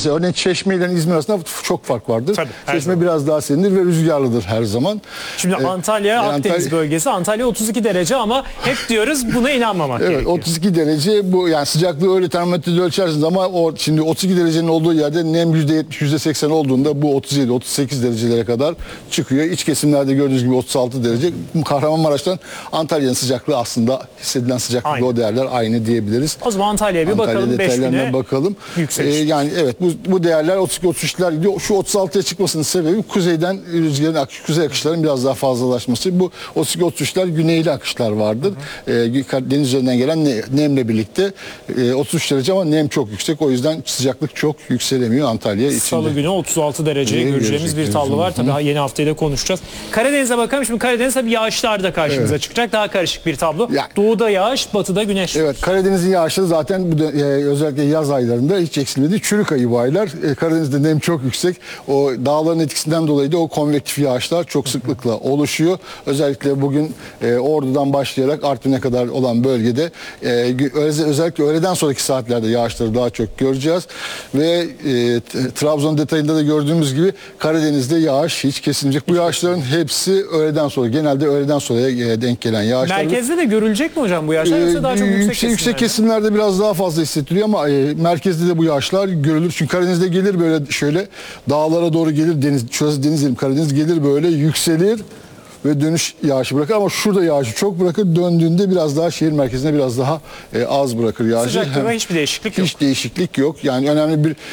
Mesela örneğin Çeşme ile İzmir arasında çok fark vardır. Tabii, Çeşme zaman. biraz daha serindir ve rüzgarlıdır her zaman. Şimdi Antalya, Akdeniz bölgesi. Antalya 32 derece ama hep diyoruz buna inanmamak Evet, gerekiyor. 32 derece bu, yani sıcaklığı öyle termometrede ölçersiniz ama şimdi 32 derecenin olduğu yerde nem %70 %80 olduğunda bu 37 38 derecelere kadar çıkıyor. İç kesimlerde gördüğünüz gibi 36 derece. Kahramanmaraş'tan Antalya'nın sıcaklığı aslında hissedilen sıcaklık Aynı. o değerler aynı diyebiliriz. O zaman Antalya'ya bir Antalya bakalım. 5 detaylarına güne bakalım. yükseliş. Yani evet bu değerler 32-33'ler gidiyor. Şu 36'ya çıkmasının sebebi kuzeyden rüzgarın kuzey akışların biraz daha fazlalaşması. Bu 32-33'ler güneyli akışlar vardır. Deniz üzerinden gelen nemle birlikte 33 derece ama nem çok yüksek. O yüzden sıcaklık çok yükselemiyor Antalya içinde. Salı günü 36 dereceyi göreceğimiz bir tablo var. Tabii yeni haftayı da konuşacağız. Karadeniz'e bakalım. Şimdi Karadeniz tabii yağışlar da karşımıza çıkacak. Daha karışık bir tablo. Yani, Doğuda yağış, batıda güneş. Evet, Karadeniz'in yağışları zaten özellikle yaz aylarında hiç eksilmedi. Çürük ayı bu aylar. Karadeniz'de nem çok yüksek. O dağların etkisinden dolayı da o konvektif yağışlar çok sıklıkla oluşuyor. Özellikle bugün Ordu'dan başlayarak Artvin'e kadar olan bölgede özellikle öğleden sonraki saatlerde yağışları daha çok göreceğiz. Ve Trabzon detayında da gördüğümüz gibi Karadeniz'de yağış hiç kesilmeyecek. Bu yağışların hepsi öğleden sonra, genelde öğleden sonraya denk gelen yağışlar. Merkezde de görülecek mi hocam bu yağışlar yoksa daha çok yüksek kesimlerde biraz daha fazla hissediliyor ama merkezde de bu yağışlar görülür. Çünkü Karadeniz'de gelir böyle şöyle dağlara doğru gelir, şurası deniz diyelim, Karadeniz gelir böyle yükselir ve dönüş yağışı bırakır ama şurada yağışı çok bırakır, döndüğünde biraz daha şehir merkezine biraz daha az bırakır yağışı. Sıcaklığında hiçbir değişiklik yok. Hiç değişiklik yok. Yani önemli bir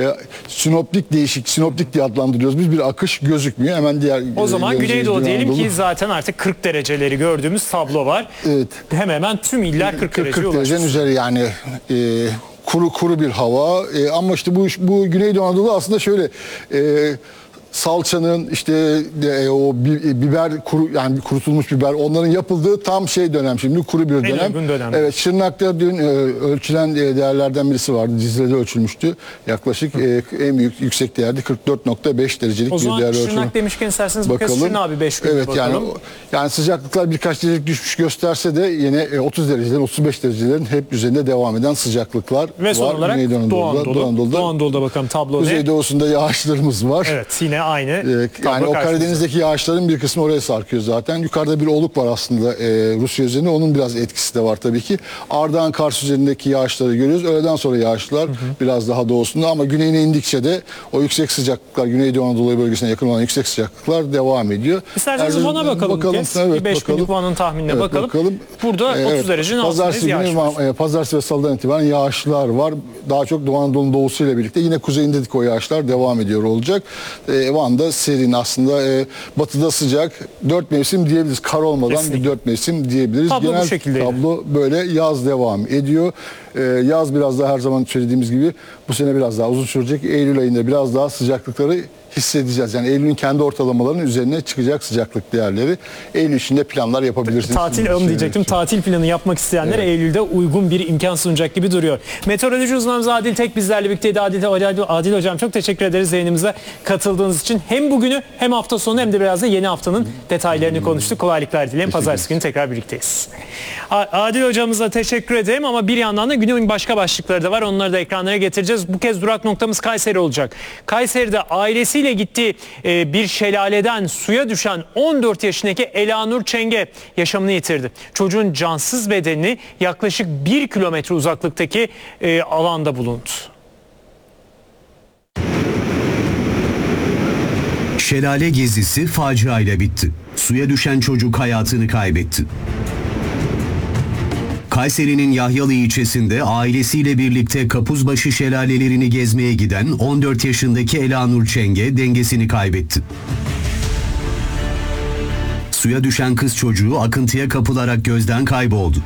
sinoptik diye adlandırıyoruz. Biz bir akış gözükmüyor. Hemen diğer o zaman Güneydoğu diyelim ki zaten artık 40 dereceleri gördüğümüz tablo var. Evet. Hemen tüm iller 40 dereceye ulaşır. derecenin üzeri yani kuru bir hava ama işte bu Güneydoğu Anadolu aslında şöyle salçanın işte o biber yani kurutulmuş biber onların yapıldığı tam dönem şimdi kuru bir dönem. En uygun dönem. Evet, Şırnak'ta dün ölçülen değerlerden birisi vardı. Cizre'de ölçülmüştü. Yaklaşık en büyük yüksek değerdi 44.5 derecelik bir değer ölçülmüş. O zaman Şırnak demişken isterseniz bu kez Şırnak'a bir 5 gün evet, bakalım. Yani sıcaklıklar birkaç derecelik düşmüş gösterse de yine 30 derecelerin 35 derecelerin hep üzerinde devam eden sıcaklıklar ve son var. olarak Doğu Anadolu'da bakalım tablo ne? Kuzeydoğusunda yağışlarımız var. Evet, yine aynı. Yani o Karadeniz'deki yağışların bir kısmı oraya sarkıyor zaten. Yukarıda bir oluk var aslında Rusya üzerinde. Onun biraz etkisi de var tabii ki. Ardahan, Kars üzerindeki yağışları görüyoruz. Öğleden sonra yağışlar biraz daha doğusunda ama güneyine indikçe de o yüksek sıcaklıklar, Güneydoğu Anadolu bölgesine yakın olan yüksek sıcaklıklar devam ediyor. İsterseniz Van'a bakalım. Bir 5 günlük Van'ın tahminine bakalım. Burada 30 derecenin altındayız, yağış var. Pazartesi ve Salı'dan itibaren yağışlar var. Daha çok Doğu Anadolu'nun doğusuyla birlikte yine kuzeyindeki o yağışlar devam ediyor olacak. Van'da serin aslında, batıda sıcak, 4 mevsim diyebiliriz. Kar olmadan kesinlikle. bir 4 mevsim diyebiliriz. Tablo Genel bu şekilde. tablo böyle, yaz devam ediyor. Yaz biraz daha her zaman söylediğimiz gibi bu sene biraz daha uzun sürecek. Eylül ayında biraz daha sıcaklıkları hissedeceğiz. Yani Eylül'ün kendi ortalamalarının üzerine çıkacak sıcaklık değerleri. Eylül içinde planlar yapabilirsiniz. Tatil diyecektim. Tatil planı yapmak isteyenler Eylül'de uygun bir imkan sunacak gibi duruyor. Meteoroloji uzmanımız Adil Tek bizlerle birlikteydi. Adil Hocam çok teşekkür ederiz yayınımıza katıldığınız için. Hem bugünü hem hafta sonu hem de biraz da yeni haftanın detaylarını konuştuk. Kolaylıklar dilerim. Pazartesi günü tekrar birlikteyiz. Adil Hocamıza teşekkür ederim ama bir yandan da günün başka başlıkları da var. Onları da ekranlara getireceğiz. Bu kez durak noktamız Kayseri olacak. Kayseri'de ailesiyle gittiği bir şelaleden suya düşen 14 yaşındaki Elanur Çenge yaşamını yitirdi. Çocuğun cansız bedenini yaklaşık 1 kilometre uzaklıktaki alanda bulundu. Şelale gezisi faciayla bitti. Suya düşen çocuk hayatını kaybetti. Kayseri'nin Yahyalı ilçesinde ailesiyle birlikte Kapuzbaşı şelalelerini gezmeye giden 14 yaşındaki Elanur Çenge dengesini kaybetti. Suya düşen kız çocuğu akıntıya kapılarak gözden kayboldu.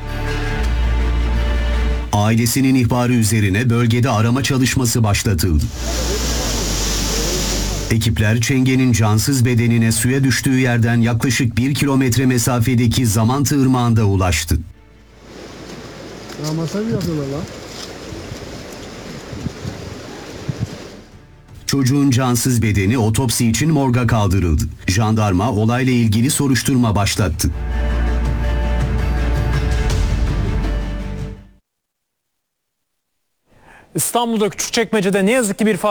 Ailesinin ihbarı üzerine bölgede arama çalışması başlatıldı. Ekipler Çenge'nin cansız bedenine suya düştüğü yerden yaklaşık 1 kilometre mesafedeki Zamantı Irmağı'nda ulaştı. Masaj yapıyorlar lan. Çocuğun cansız bedeni otopsi için morga kaldırıldı. Jandarma olayla ilgili soruşturma başlattı. İstanbul'da Küçükçekmece'de ne yazık ki bir